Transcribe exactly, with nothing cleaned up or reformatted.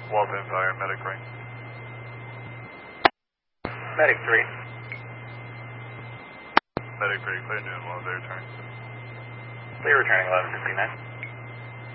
Walton Fire, Medic three. Medic three. Medic three, clear Noon, Walton, return. Clear returning eleven fifty-nine.